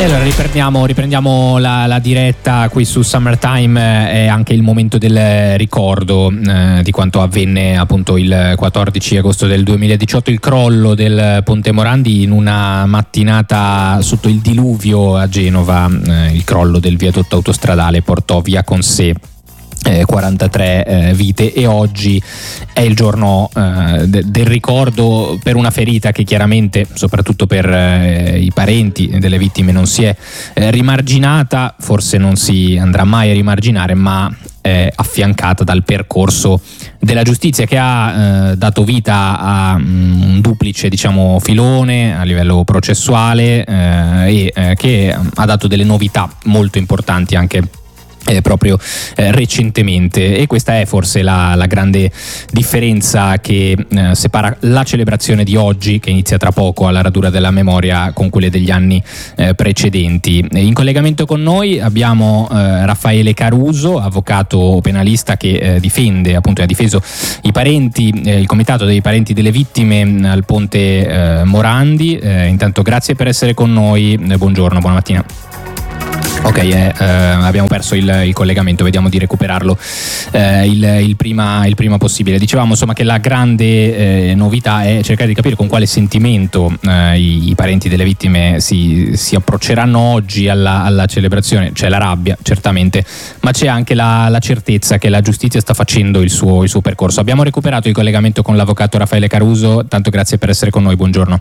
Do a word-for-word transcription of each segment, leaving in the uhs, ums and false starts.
E allora riprendiamo, riprendiamo la, la diretta qui su Summertime. È anche il momento del ricordo eh, di quanto avvenne appunto il quattordici agosto del duemiladiciotto, il crollo del Ponte Morandi in una mattinata sotto il diluvio a Genova. Eh, il crollo del viadotto autostradale portò via con sé Eh, quarantatré eh, vite, e oggi è il giorno eh, de- del ricordo per una ferita che chiaramente, soprattutto per eh, i parenti delle vittime, non si è eh, rimarginata, forse non si andrà mai a rimarginare, ma è affiancata dal percorso della giustizia che ha eh, dato vita a mm, un duplice, diciamo, filone a livello processuale eh, e eh, che ha dato delle novità molto importanti anche Eh, proprio eh, recentemente, e questa è forse la, la grande differenza che eh, separa la celebrazione di oggi, che inizia tra poco alla Radura della Memoria, con quelle degli anni eh, precedenti. In collegamento con noi abbiamo eh, Raffaele Caruso, avvocato penalista che eh, difende, appunto ha difeso i parenti, eh, il comitato dei parenti delle vittime al Ponte eh, Morandi. Eh, intanto grazie per essere con noi, eh, buongiorno, buona mattina. Ok, eh, eh, abbiamo perso il, il collegamento, vediamo di recuperarlo eh, il, il, prima, il prima possibile. Dicevamo insomma che la grande eh, novità è cercare di capire con quale sentimento eh, i, i parenti delle vittime si, si approcceranno oggi alla, alla celebrazione. C'è la rabbia, certamente, ma c'è anche la, la certezza che la giustizia sta facendo il suo, il suo percorso. Abbiamo recuperato il collegamento con l'avvocato Raffaele Caruso, tanto grazie per essere con noi, buongiorno.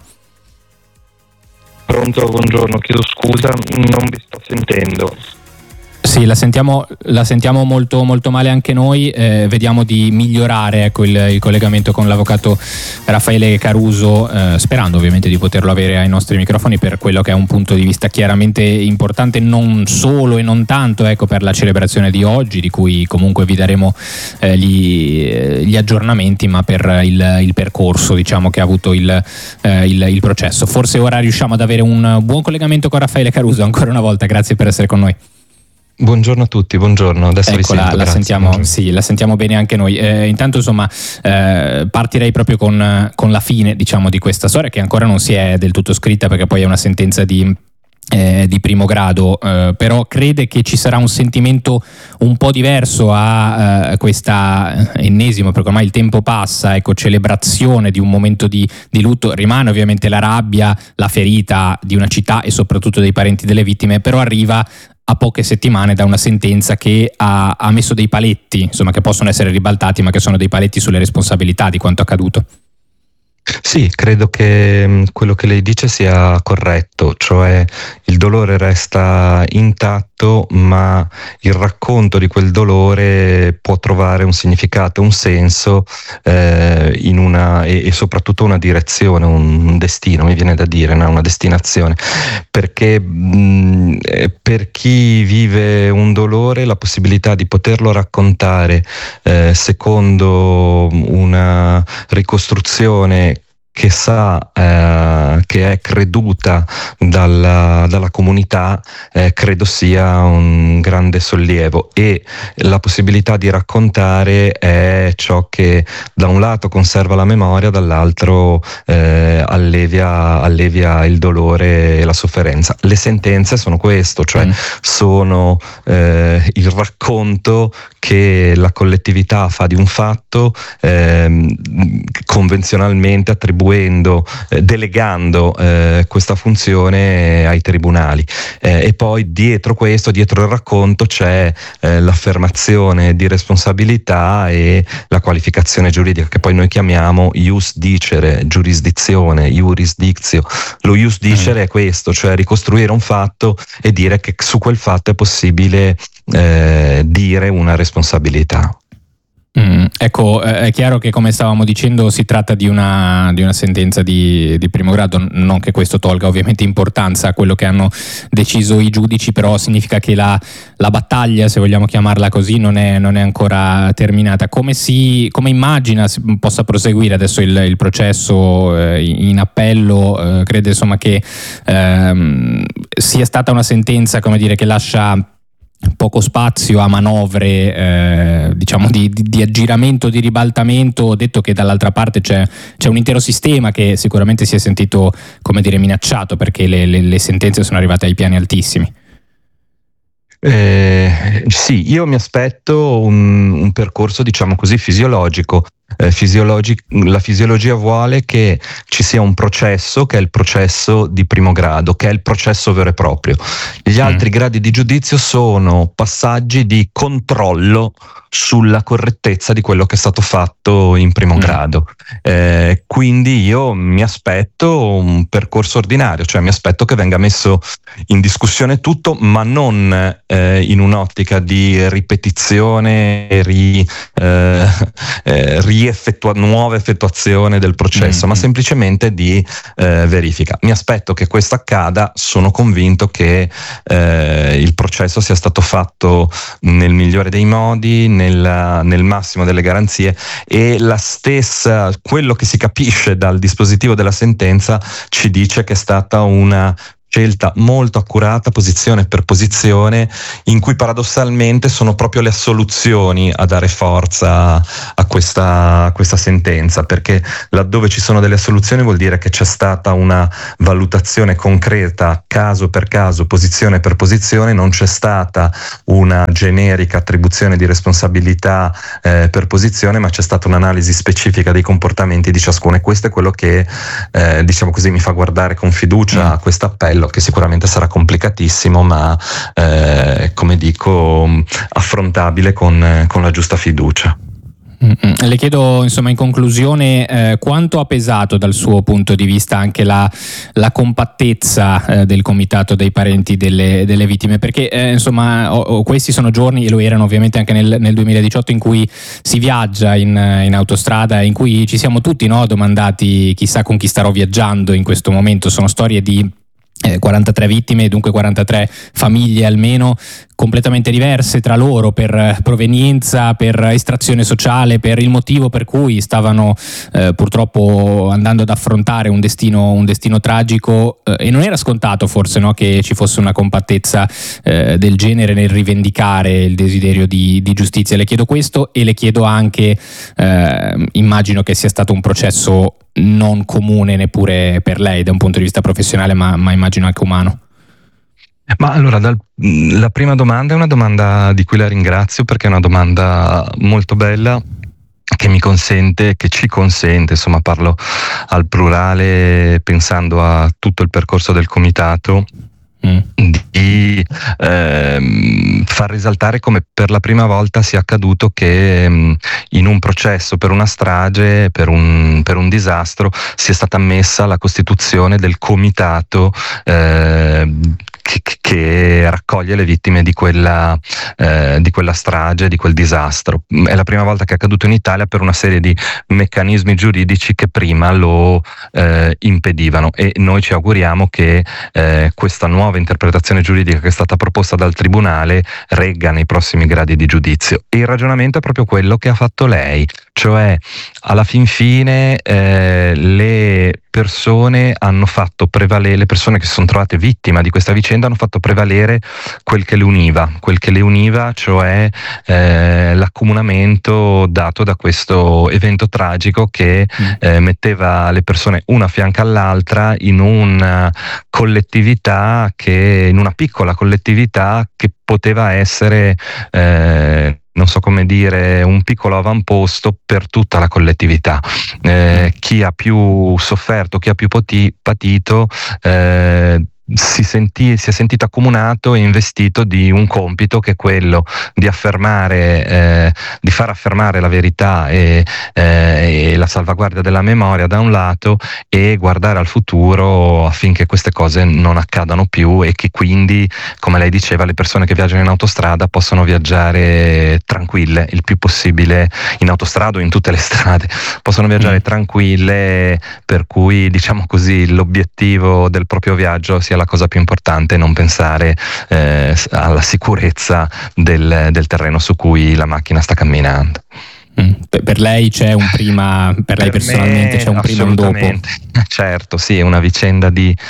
Pronto, buongiorno, chiedo scusa, non vi sto sentendo. Sì, la sentiamo, la sentiamo molto, molto male anche noi, eh, vediamo di migliorare ecco, il, il collegamento con l'avvocato Raffaele Caruso, eh, sperando ovviamente di poterlo avere ai nostri microfoni per quello che è un punto di vista chiaramente importante, non solo e non tanto ecco, per la celebrazione di oggi, di cui comunque vi daremo eh, gli, gli aggiornamenti, ma per il, il percorso diciamo, che ha avuto il, eh, il, il processo. Forse ora riusciamo ad avere un buon collegamento con Raffaele Caruso, ancora una volta grazie per essere con noi. Buongiorno a tutti, buongiorno, adesso ecco, vi sento, la, la grazie. sentiamo, sì, la sentiamo bene anche noi. Eh, intanto insomma eh, partirei proprio con, con la fine diciamo di questa storia, che ancora non si è del tutto scritta perché poi è una sentenza di Eh, di primo grado, eh, però crede che ci sarà un sentimento un po' diverso a eh, questa ennesima, perché ormai il tempo passa, ecco, celebrazione di un momento di, di lutto. Rimane ovviamente la rabbia, la ferita di una città e soprattutto dei parenti delle vittime, però arriva a poche settimane da una sentenza che ha, ha messo dei paletti, insomma, che possono essere ribaltati, ma che sono dei paletti sulle responsabilità di quanto accaduto. Sì, credo che quello che lei dice sia corretto, cioè il dolore resta intatto, ma il racconto di quel dolore può trovare un significato, un senso eh, in una, e, e soprattutto una direzione, un, un destino, mi viene da dire, no? Una destinazione, perché mh, per chi vive un dolore la possibilità di poterlo raccontare eh, secondo una ricostruzione che sa eh, che è creduta dalla, dalla comunità, eh, credo sia un grande sollievo, e la possibilità di raccontare è ciò che da un lato conserva la memoria, dall'altro eh, allevia, allevia il dolore e la sofferenza. Le sentenze sono questo, cioè mm. sono eh, il racconto che la collettività fa di un fatto, eh, convenzionalmente attribuendo, eh, delegando eh, questa funzione ai tribunali, eh, e poi dietro questo, dietro il racconto c'è eh, l'affermazione di responsabilità e la qualificazione giuridica, che poi noi chiamiamo ius dicere, giurisdizione, iurisdictio. Lo ius dicere mm. è questo, cioè ricostruire un fatto e dire che su quel fatto è possibile eh, dire una responsabilità. Mm, ecco, è chiaro che, come stavamo dicendo, si tratta di una, di una sentenza di, di primo grado, non che questo tolga ovviamente importanza a quello che hanno deciso i giudici, però significa che la, la battaglia, se vogliamo chiamarla così, non è, non è ancora terminata. Come si, come immagina si possa proseguire adesso il, il processo eh, in appello? Eh, crede insomma che ehm, sia stata una sentenza, come dire, che lascia poco spazio a manovre eh, diciamo di, di, di aggiramento, di ribaltamento. Ho detto che dall'altra parte c'è, c'è un intero sistema che sicuramente si è sentito, come dire, minacciato, perché le, le, le sentenze sono arrivate ai piani altissimi. Eh, sì, io mi aspetto un, un percorso, diciamo così, fisiologico. Eh, fisiologi- la fisiologia vuole che ci sia un processo che è il processo di primo grado, che è il processo vero e proprio. Gli mm. altri gradi di giudizio sono passaggi di controllo sulla correttezza di quello che è stato fatto in primo mm. grado. Eh, quindi io mi aspetto un percorso ordinario, cioè mi aspetto che venga messo in discussione tutto, ma non eh, in un'ottica di ripetizione e ri, eh, eh, rieffettua- nuova effettuazione del processo, mm-hmm. ma semplicemente di eh, verifica. Mi aspetto che questo accada, sono convinto che eh, il processo sia stato fatto nel migliore dei modi, nel, nel massimo delle garanzie, e la stessa, quello che si capisce dal dispositivo della sentenza ci dice che è stata una scelta molto accurata, posizione per posizione, in cui paradossalmente sono proprio le assoluzioni a dare forza a questa, a questa sentenza, perché laddove ci sono delle assoluzioni vuol dire che c'è stata una valutazione concreta, caso per caso, posizione per posizione, non c'è stata una generica attribuzione di responsabilità eh, per posizione, ma c'è stata un'analisi specifica dei comportamenti di ciascuno, e questo è quello che eh, diciamo così mi fa guardare con fiducia mm. a questo appello, che sicuramente sarà complicatissimo, ma eh, come dico, affrontabile con, con la giusta fiducia. Mm-hmm. Le chiedo, insomma, in conclusione, eh, quanto ha pesato dal suo punto di vista anche la, la compattezza eh, del comitato dei parenti delle, delle vittime, perché eh, insomma o, o questi sono giorni, e lo erano ovviamente anche nel, nel duemiladiciotto, in cui si viaggia in, in autostrada, in cui ci siamo tutti, no, domandati chissà con chi starò viaggiando in questo momento. Sono storie di Eh, quarantatré vittime, dunque quarantatré famiglie almeno, completamente diverse tra loro per provenienza, per estrazione sociale, per il motivo per cui stavano eh, purtroppo andando ad affrontare un destino, un destino tragico, eh, e non era scontato forse, no, che ci fosse una compattezza eh, del genere nel rivendicare il desiderio di, di giustizia. Le chiedo questo, e le chiedo anche, eh, immagino che sia stato un processo non comune neppure per lei da un punto di vista professionale, ma, ma immagino anche umano. Ma allora, dal, la prima domanda è una domanda di cui la ringrazio, perché è una domanda molto bella, che mi consente, che ci consente, insomma parlo al plurale pensando a tutto il percorso del comitato, Mm. di ehm, far risaltare come per la prima volta sia accaduto che ehm, in un processo per una strage, per un, per un disastro, sia stata ammessa la costituzione del comitato eh, che, che raccoglie le vittime di quella, eh, di quella strage, di quel disastro. È la prima volta che è accaduto in Italia per una serie di meccanismi giuridici che prima lo eh, impedivano, e noi ci auguriamo che eh, questa nuova interpretazione giuridica che è stata proposta dal Tribunale regga nei prossimi gradi di giudizio. E il ragionamento è proprio quello che ha fatto lei, cioè alla fin fine eh, le persone hanno fatto prevalere, le persone che si sono trovate vittima di questa vicenda hanno fatto prevalere quel che le univa, quel che le univa, cioè eh, l'accomunamento dato da questo evento tragico che eh, metteva le persone una a fianco all'altra in una collettività che, in una piccola collettività che poteva essere eh, non so come dire, un piccolo avamposto per tutta la collettività. Eh, chi ha più sofferto, chi ha più poti- patito, eh, si, sentì, si è sentito accomunato e investito di un compito che è quello di affermare, eh, di far affermare la verità e, eh, e la salvaguardia della memoria da un lato, e guardare al futuro affinché queste cose non accadano più, e che quindi, come lei diceva, le persone che viaggiano in autostrada possano viaggiare tranquille il più possibile, in autostrada o in tutte le strade, possono viaggiare mm. tranquille, per cui diciamo così l'obiettivo del proprio viaggio sia la cosa più importante, non pensare eh, alla sicurezza del, del terreno su cui la macchina sta camminando. Mm. Per lei c'è un prima, per, per lei personalmente c'è un prima e un dopo? Certo, sì, è una vicenda di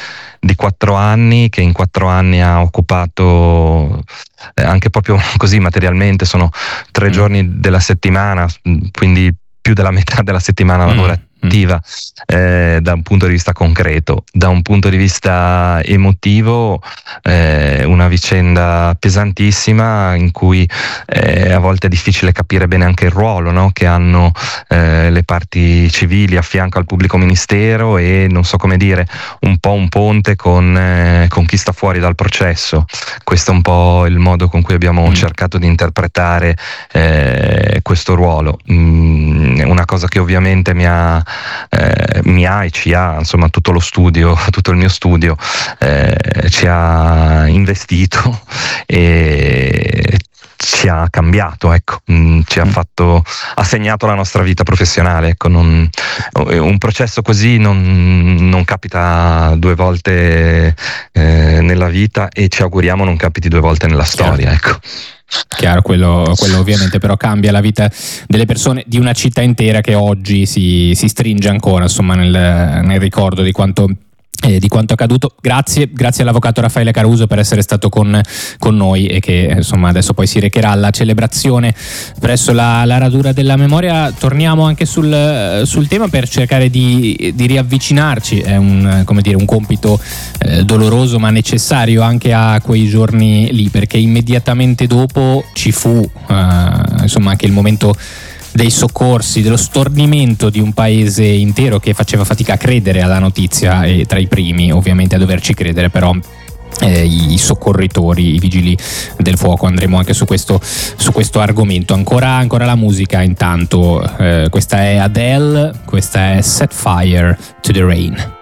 di quattro anni, che in quattro anni ha occupato eh, anche proprio così materialmente, sono tre mm. giorni della settimana, quindi più della metà della settimana lavorativa. Eh, da un punto di vista concreto, da un punto di vista emotivo, eh, una vicenda pesantissima in cui eh, a volte è difficile capire bene anche il ruolo, no? Che hanno eh, le parti civili a fianco al pubblico ministero e non so come dire, un po' un ponte con, eh, con chi sta fuori dal processo. Questo è un po' il modo con cui abbiamo mm. cercato di interpretare eh, questo ruolo. Mm, una cosa che ovviamente mi ha Eh, mi ha e ci ha, insomma tutto lo studio, tutto il mio studio eh, ci ha investito e ci ha cambiato, ecco, mm, ci ha fatto, ha segnato la nostra vita professionale, ecco, non, un processo così non, non capita due volte eh, nella vita e ci auguriamo non capiti due volte nella storia, ecco. Chiaro, quello, quello ovviamente però cambia la vita delle persone, di una città intera che oggi si, si stringe ancora, insomma, nel, nel ricordo di quanto Eh, di quanto accaduto. Grazie, grazie all'avvocato Raffaele Caruso per essere stato con, con noi e che insomma adesso poi si recherà alla celebrazione presso la, la radura della memoria. Torniamo anche sul, sul tema per cercare di, di riavvicinarci, è un, come dire, un compito eh, doloroso ma necessario anche a quei giorni lì, perché immediatamente dopo ci fu eh, insomma anche il momento dei soccorsi, dello stordimento di un paese intero che faceva fatica a credere alla notizia, e tra i primi ovviamente a doverci credere però eh, i soccorritori, i vigili del fuoco. Andremo anche su questo, su questo argomento. Ancora, ancora la musica intanto, eh, questa è Adele, questa è Set Fire to the Rain.